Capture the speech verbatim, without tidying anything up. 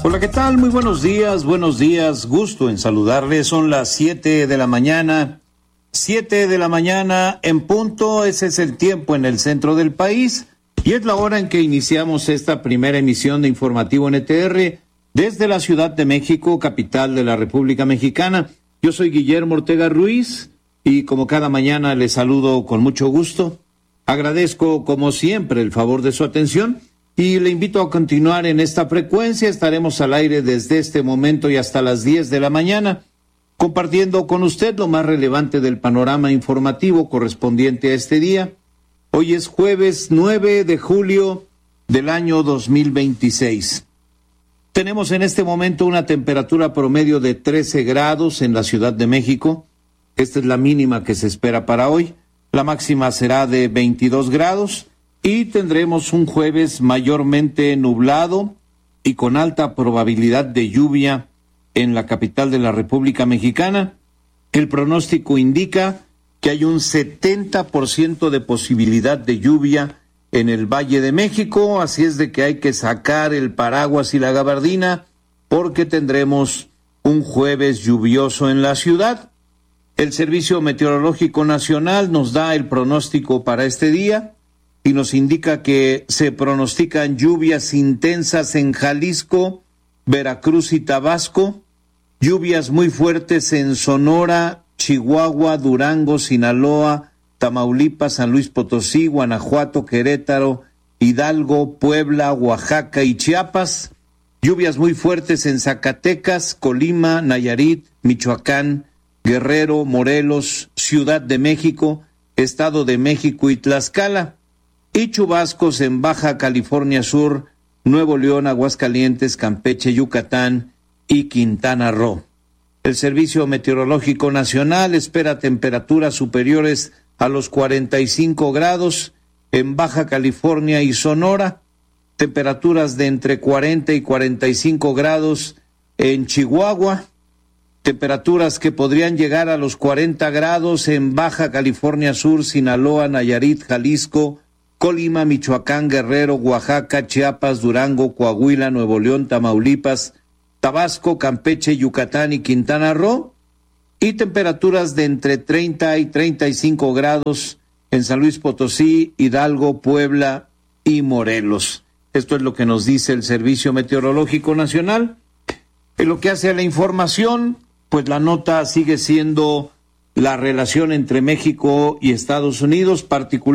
Hola, ¿qué tal? Muy buenos días, buenos días, gusto en saludarles. Son las siete de la mañana, siete de la mañana en punto, ese es el tiempo en el centro del país y es la hora en que iniciamos esta primera emisión de Informativo N T R desde la Ciudad de México, capital de la República Mexicana. Yo soy Guillermo Ortega Ruiz y como cada mañana les saludo con mucho gusto. Agradezco como siempre el favor de su atención y le invito a continuar en esta frecuencia. Estaremos al aire desde este momento y hasta las diez de la mañana, compartiendo con usted lo más relevante del panorama informativo correspondiente a este día. Hoy es jueves nueve de julio del año dos mil veintiséis. Tenemos en este momento una temperatura promedio de trece grados en la Ciudad de México. Esta es la mínima que se espera para hoy. La máxima será de veintidós grados. Y tendremos un jueves mayormente nublado y con alta probabilidad de lluvia en la capital de la República Mexicana. El pronóstico indica que hay un setenta por ciento de posibilidad de lluvia en el Valle de México, así es de que hay que sacar el paraguas y la gabardina porque tendremos un jueves lluvioso en la ciudad. El Servicio Meteorológico Nacional nos da el pronóstico para este día y nos indica que se pronostican lluvias intensas en Jalisco, Veracruz y Tabasco, lluvias muy fuertes en Sonora, Chihuahua, Durango, Sinaloa, Tamaulipas, San Luis Potosí, Guanajuato, Querétaro, Hidalgo, Puebla, Oaxaca y Chiapas, lluvias muy fuertes en Zacatecas, Colima, Nayarit, Michoacán, Guerrero, Morelos, Ciudad de México, Estado de México y Tlaxcala, y chubascos en Baja California Sur, Nuevo León, Aguascalientes, Campeche, Yucatán y Quintana Roo. El Servicio Meteorológico Nacional espera temperaturas superiores a los cuarenta y cinco grados en Baja California y Sonora, temperaturas de entre cuarenta y cuarenta y cinco grados en Chihuahua, temperaturas que podrían llegar a los cuarenta grados en Baja California Sur, Sinaloa, Nayarit, Jalisco, Colima, Michoacán, Guerrero, Oaxaca, Chiapas, Durango, Coahuila, Nuevo León, Tamaulipas, Tabasco, Campeche, Yucatán y Quintana Roo, y temperaturas de entre treinta y treinta y cinco grados en San Luis Potosí, Hidalgo, Puebla y Morelos. Esto es lo que nos dice el Servicio Meteorológico Nacional. En lo que hace a la información, pues la nota sigue siendo la relación entre México y Estados Unidos, particularmente